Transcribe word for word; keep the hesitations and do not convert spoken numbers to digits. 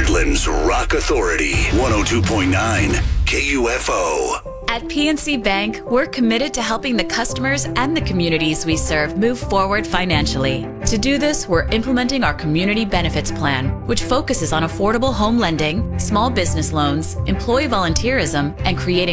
Portland's Rock Authority, one oh two point nine K U F O. At P N C Bank, we're committed to helping the customers and the communities we serve move forward financially. To do this, we're implementing our Community Benefits Plan, which focuses on affordable home lending, small business loans, employee volunteerism, and creating